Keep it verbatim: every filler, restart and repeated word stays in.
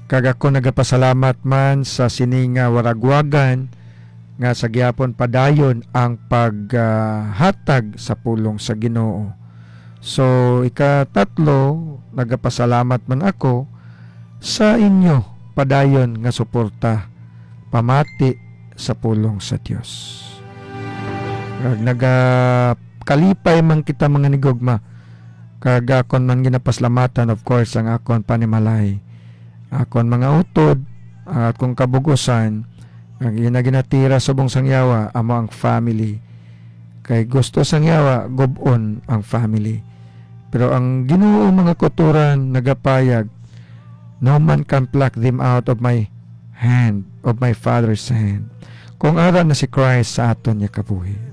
Kag ako nagapasalamat man sa sininga waragwagan nga sa gyapon padayon ang paghatag sa pulong sa Ginoo. So ikatatlo, nagapasalamat man ako sa inyo padayon nga suporta pamati sa pulong sa Dios. Kag nagakalipay man kita mga nigugma, kag akon man ginapaslamatan of course ang akon panimalay, akon mga utod, ang akong kabugusan, ang ginaginatira subong sangyawa amo ang family. Kay gusto sangyawa gubon ang family. Pero ang Ginoo mga kuturan nagapayag, no man can pluck them out of my hand, of my Father's hand. Kung ara na si Christ sa aton niya kabuhi.